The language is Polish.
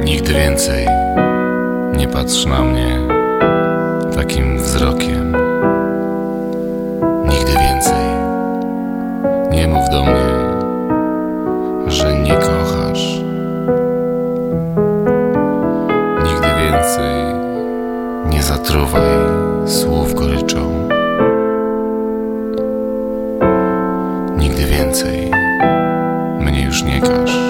Nigdy więcej nie patrz na mnie takim wzrokiem. Nigdy więcej nie mów do mnie, że nie kochasz. Nigdy więcej nie zatruwaj słów goryczą. Nigdy więcej mnie już nie każ.